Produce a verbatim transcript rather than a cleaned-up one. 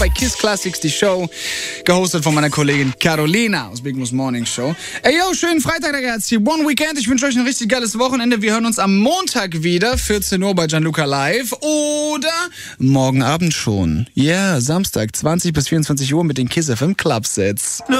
bei Kiss Classics die Show, gehostet von meiner Kollegin Carolina aus Big Moose Morning Show. Ey, yo, schönen Freitag, ragazzi. One Weekend. Ich wünsche euch ein richtig geiles Wochenende. Wir hören uns am Montag wieder, vierzehn Uhr bei Gianluca Live. Oder morgen Abend schon. Ja, yeah, Samstag, zwanzig bis vierundzwanzig Uhr mit den Kiss F M Club Sets.